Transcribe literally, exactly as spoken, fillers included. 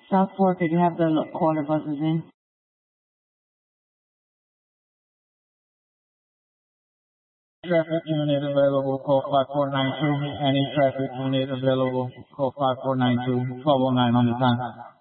South Fork, could you have the lo- quarter buses in? Traffic unit available, call five four nine two. Any traffic unit available, call five four nine two, twelve oh nine on the time.